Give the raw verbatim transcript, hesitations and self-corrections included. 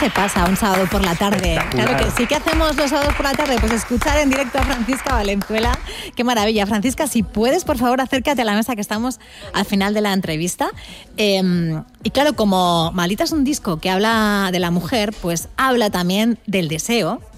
se pasa un sábado por la tarde? Claro que sí. ¿Qué hacemos los sábados por la tarde? Pues escuchar en directo a Francisca Valenzuela. Qué maravilla. Francisca, si puedes, por favor, acércate a la mesa, que estamos al final de la entrevista. Eh, y claro, como Malita es un disco que habla de la mujer, pues habla también del deseo.